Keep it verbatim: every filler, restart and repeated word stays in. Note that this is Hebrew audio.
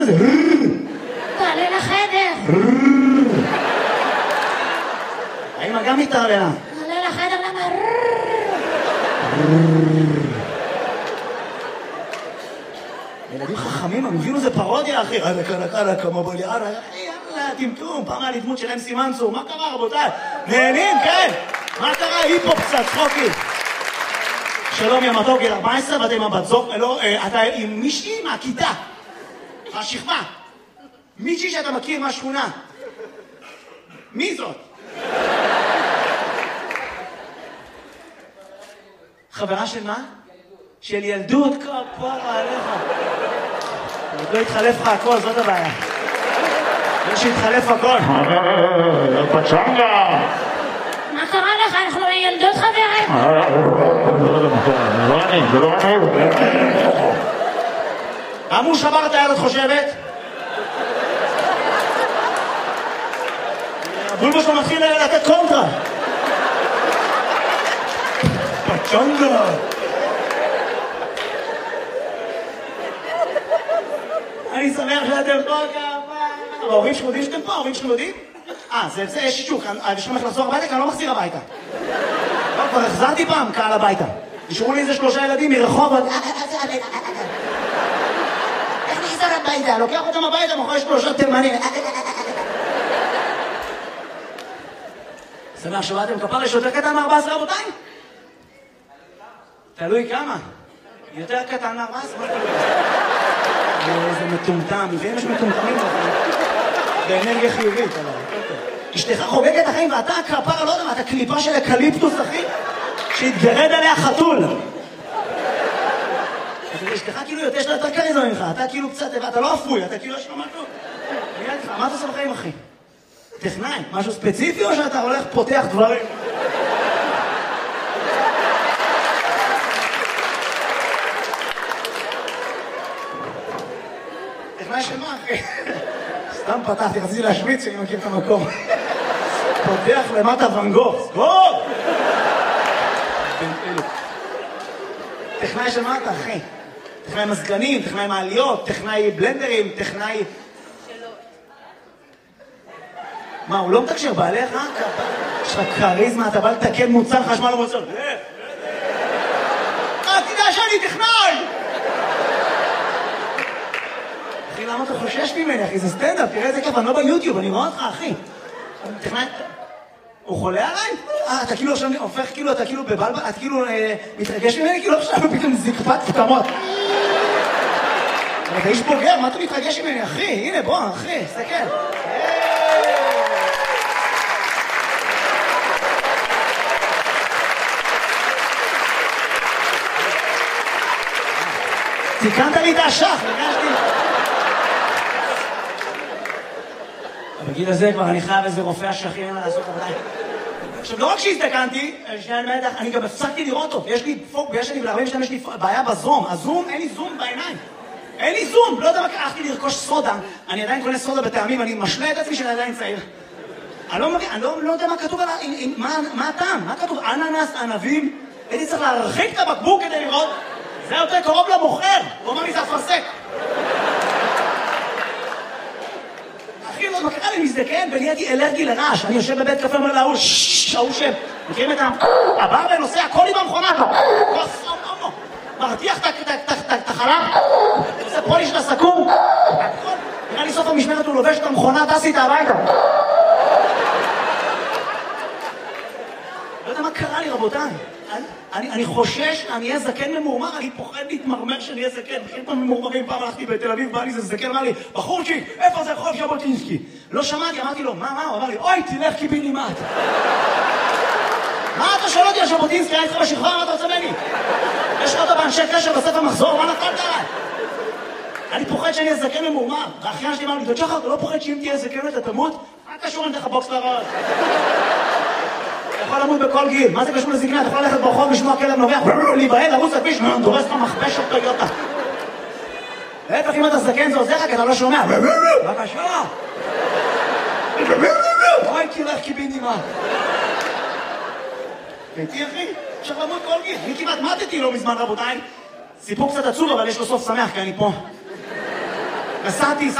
תעלה לחדר. האמא גם מתערלה. תעלה לחדר למה... ילדים חכמים, הם הבינו זה פרודיה, אחי. יאללה, קלה, קלה, כמו בולי, יאללה, יאללה, טמטום, פעם היה לי דמות של אמסי מנצור. מה קרה, רבותיי? נהנים, כן? מה קרה? היפו קצת, צחוקי. שלום, יא מתוק, גיל ארבע עשרה, ואתה עם הבת זוג, לא, אתה עם מישהי מהכיתה. השכבה. מישהי שאתה מכיר מהשכונה. מי זאת? חברה של מה? של ילדות, כפרה עליך. עוד לא התחלף לך הכל, זאת הבעיה. לא שהתחלף הכל. פצ'נגה! מה קרה לך? אנחנו ילדות חברים. זה לא אני, זה לא אני. אמרו שבר את היד, את חושבת? הבולבו שלו מתחיל לתת קונטרה. פצ'נגה! אני שמח שאתם פה כמה... ההורים שלכם יודעים שאתם פה? ההורים שלכם יודעים? אה, זה יש שישוק, יש לכם איך לחזור הביתה? כי אני לא מחזיר הביתה. לא, כבר החזרתי פעם קהל הביתה. נשארו לי איזה שלושה ילדים מרחוב... איך נחזר הביתה? לוקח אותם הביתה, מאחורי שלושה תימנים. שמח שבאתם כפר, יש יותר קטן מ-ארבע עשרה רבותיי? תלוי כמה. יותר קטן מ-ארבע עשרה? איזה מטומטם, ואם יש מטומטמים באנרגיה חיובית. אשתך חוגגת החיים ואתה הכפר, לא יודע מה, אתה קליפה של אקליפטוס, אחי, שהתגרד עליה חתול. אשתך כאילו יש לה יותר קריזמה ממך, אתה כאילו קצת, אתה לא אפוי, אתה כאילו יש לו משהו. מה אתה עושה בחיים, אחי? טכנאי, משהו ספציפי או שאתה הולך פותח דברים? טכנאי של מה, אחי? סתם פתחתי, רציתי להשוויץ שאני מכיר את המקום. פותח למטה ון גוך, סגור! טכנאי של מה אתה, אחי? טכנאי מזגנים, טכנאי מעליות, טכנאי בלנדרים, טכנאי... מה, הוא לא מתקשר, בעליך? יש לך קריזמה, אתה בא לתקן מוצר חשמל ומוצר. אה, תדע שאני טכנאי! אחי, למה אתה חושש ממני, אחי? זה סטנדאפ, תראה איזה כיף, אני לא ביוטיוב, אני רואה אותך, אחי. טכנאי... הוא חולה עליי? אה, אתה כאילו עכשיו הופך, כאילו, אתה כאילו בבלבל, אתה כאילו מתרגש ממני, כאילו עכשיו פתאום זקפת פתמות. אבל אתה איש בוגר, מה אתה מתרגש ממני, אחי? הנה, בוא, אחי, סתכל. סיכנת לי את השח, נגשתי. בגיל הזה כבר אני חייב איזה רופא השחים, אין מה לעשות עבודה. עכשיו, לא רק שהזדקנתי, אני גם הפסקתי לראות אותו. יש לי פוק, ויש לי ב-ארבעים שנה, יש לי בעיה בזום. הזום, אין לי זום בעיניים. אין לי זום, לא יודע מה, הלכתי לרכוש סודה. אני עדיין קונה סודה בטעמים, אני משלה את עצמי שאני עדיין צעיר. אני לא מבין, אני לא יודע מה כתוב עליו, מה הטעם? מה כתוב? אננס, ענבים? הייתי צריך להרחיק את הבקבוק כדי לראות. זה יותר קרוב למוכר, הוא אומר לי, זה אפרסק. אחי, לא, מה קרה לי מזדקן ונהייתי אלרגי לרעש. אני יושב בבית קפה, אומר להוא, ששש, ההוא שם. מכירים את הבר ונוסע, הכל לי במכונה שלו. מרתיח את החלב, עושה פוליש של הסכו"ם. נראה לי סוף המשמרת הוא לובש את המכונה, טס איתה הביתה. לא יודע מה קרה לי, רבותיי. אני חושש, אני אהיה זקן ממורמר, אני פוחד להתמרמר שאני אהיה זקן. בכלל פעם ממורמרים, פעם הלכתי בתל אביב, בא לי זה זקן, אמר לי, בחורצ'יק, איפה זה רחוב ז'בוטינסקי? לא שמעתי, אמרתי לו, מה, מה? הוא אמר לי, אוי, תלך קיבינימט. מה אתה שואל אותי על ז'בוטינסקי? היה איתך בשכבה, מה אתה רוצה ממני? יש לך אותו באנשי קשר בספר מחזור, מה נפלת עליי? אני פוחד שאני אהיה זקן ממורמר. והאחיין שלי אמר לי, דוד שחר, אתה לא פוחד שאם תהיה זקן אתה תמות? מה קשור אני אתן לך בוקס לראש? אתה יכול למות בכל גיל, מה זה קשור לזקנה? אתה יכול ללכת ברחוב, לשמוע כלב נובח, להיבהל, לרוץ לכביש, דורס לך מכבש של טויוטה. להפך, אם אתה זקן זה עוזר לך, כי אתה לא שומע. בבקשה. אוי, תלך קיבינימט. ביתי, אחי, אפשר למות כל גיל. אני כמעט מתתי לא מזמן, רבותיי. סיפור קצת עצוב, אבל יש לו סוף שמח, כי אני פה. נסעתי,